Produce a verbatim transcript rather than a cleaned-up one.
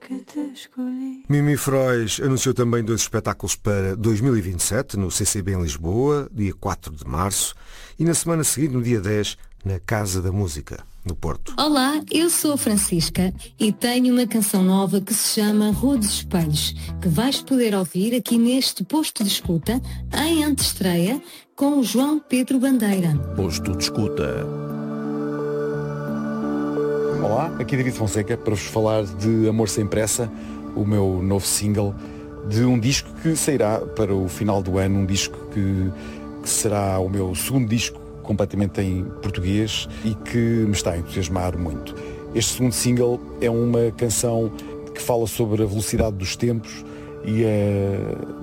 que te escolhi. Mimi Frois anunciou também dois espetáculos para dois mil e vinte e sete, no C C B em Lisboa, dia quatro de março, e na semana seguinte, no dia dez, na Casa da Música, no Porto. Olá, eu sou a Francisca e tenho uma canção nova que se chama Rua dos Espelhos, que vais poder ouvir aqui neste posto de escuta, em antestreia, com o João Pedro Bandeira. Posto de escuta. Olá, aqui David Fonseca para vos falar de Amor Sem Pressa, o meu novo single de um disco que sairá para o final do ano, um disco que, que será o meu segundo disco completamente em português e que me está a entusiasmar muito. Este segundo single é uma canção que fala sobre a velocidade dos tempos e a